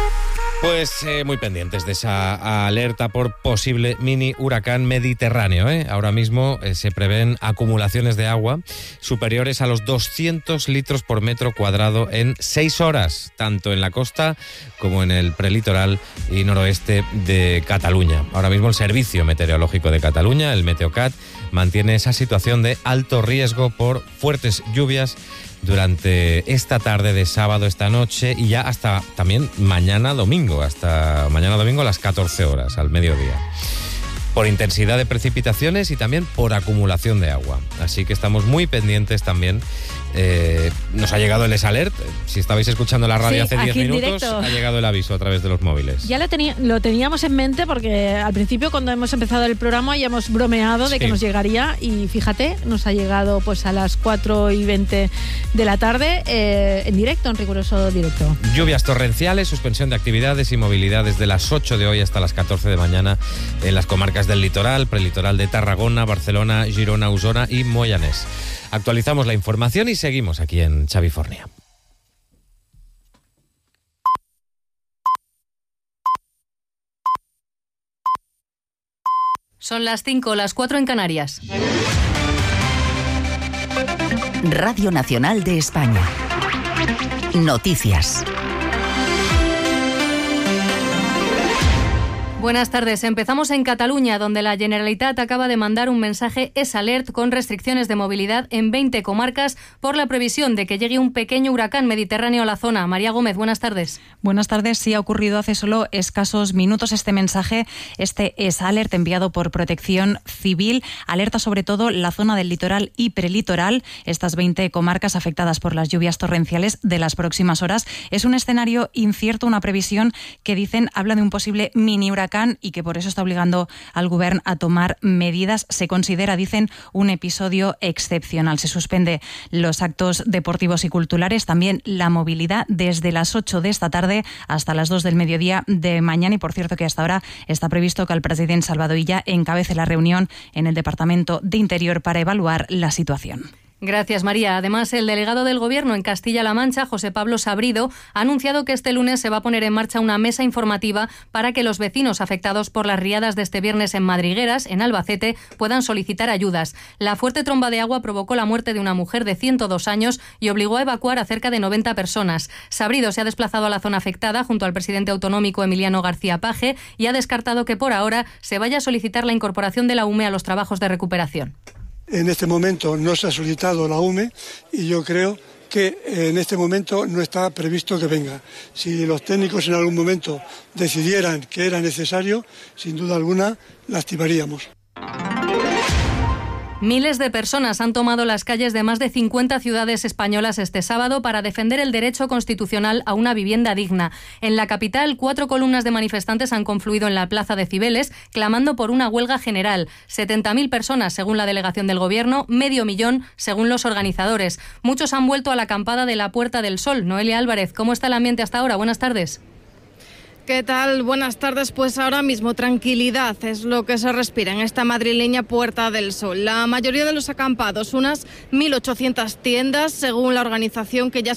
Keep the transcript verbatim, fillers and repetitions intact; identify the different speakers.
Speaker 1: Pues eh, muy pendientes de esa alerta por posible mini huracán mediterráneo, ¿eh? Ahora mismo eh, se prevén acumulaciones de agua superiores a los doscientos litros por metro cuadrado en seis horas, tanto en la costa como en el prelitoral y noroeste de Cataluña. Ahora mismo el Servicio Meteorológico de Cataluña, el Meteocat, mantiene esa situación de alto riesgo por fuertes lluvias durante esta tarde de sábado, esta noche y ya hasta también mañana domingo, hasta mañana domingo a las catorce horas, al mediodía, por intensidad de precipitaciones y también por acumulación de agua. Así que estamos muy pendientes también. Eh, nos ha llegado el S-Alert. Si estabais escuchando la radio sí, hace diez minutos, directo. Ha llegado el aviso a través de los móviles.
Speaker 2: Ya lo, tení, lo teníamos en mente porque al principio, cuando hemos empezado el programa, ya hemos bromeado de sí. que nos llegaría y fíjate, nos ha llegado pues a las cuatro y veinte de la tarde eh, en directo, en riguroso directo.
Speaker 1: Lluvias torrenciales, suspensión de actividades y movilidad desde las ocho de hoy hasta las catorce de mañana en las comarcas del litoral, prelitoral de Tarragona, Barcelona, Girona, Osona y Moianès. Actualizamos la información y seguimos aquí en Xavifornia.
Speaker 3: Son las cinco, las cuatro en Canarias.
Speaker 4: Radio Nacional de España. Noticias.
Speaker 3: Buenas tardes. Empezamos en Cataluña, donde la Generalitat acaba de mandar un mensaje S-Alert con restricciones de movilidad en veinte comarcas por la previsión de que llegue un pequeño huracán mediterráneo a la zona. María Gómez, buenas tardes.
Speaker 5: Buenas tardes. Sí, ha ocurrido hace solo escasos minutos este mensaje, este S-Alert enviado por Protección Civil. Alerta sobre todo la zona del litoral y prelitoral, estas veinte comarcas afectadas por las lluvias torrenciales de las próximas horas. Es un escenario incierto, una previsión que dicen habla de un posible mini huracán y que por eso está obligando al Govern a tomar medidas. Se considera, dicen, un episodio excepcional. Se suspende los actos deportivos y culturales, también la movilidad desde las ocho de esta tarde hasta las dos del mediodía de mañana. Y por cierto que hasta ahora está previsto que el presidente Salvador Illa encabece la reunión en el Departamento de Interior para evaluar la situación.
Speaker 3: Gracias, María. Además, el delegado del Gobierno en Castilla-La Mancha, José Pablo Sabrido, ha anunciado que este lunes se va a poner en marcha una mesa informativa para que los vecinos afectados por las riadas de este viernes en Madrigueras, en Albacete, puedan solicitar ayudas. La fuerte tromba de agua provocó la muerte de una mujer de ciento dos años y obligó a evacuar a cerca de noventa personas. Sabrido se ha desplazado a la zona afectada junto al presidente autonómico Emiliano García Paje y ha descartado que por ahora se vaya a solicitar la incorporación de la U M E a los trabajos de recuperación.
Speaker 6: En este momento no se ha solicitado la U M E y yo creo que en este momento no está previsto que venga. Si los técnicos en algún momento decidieran que era necesario, sin duda alguna la activaríamos.
Speaker 3: Miles de personas han tomado las calles de más de cincuenta ciudades españolas este sábado para defender el derecho constitucional a una vivienda digna. En la capital, cuatro columnas de manifestantes han confluido en la Plaza de Cibeles, clamando por una huelga general. setenta mil personas, según la delegación del Gobierno, medio millón, según los organizadores. Muchos han vuelto a la acampada de la Puerta del Sol. Noelia Álvarez, ¿cómo está el ambiente hasta ahora? Buenas tardes.
Speaker 7: ¿Qué tal? Buenas tardes. Pues ahora mismo tranquilidad es lo que se respira en esta madrileña Puerta del Sol. La mayoría de los acampados, unas mil ochocientas tiendas, según la organización que ya